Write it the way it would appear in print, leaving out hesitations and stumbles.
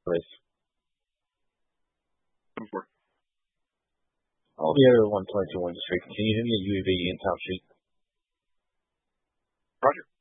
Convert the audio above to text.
please. Before. Sierra 122 Street. Can you hear me at UAV in Top Street? Roger.